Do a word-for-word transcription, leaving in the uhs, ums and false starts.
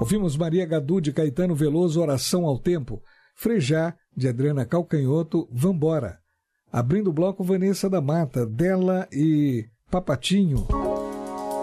Ouvimos Maria Gadu de Caetano Veloso, Oração ao Tempo. Frejá, de Adriana Calcanhoto, Vambora. Abrindo o bloco, Vanessa da Mata, dela e Papatinho.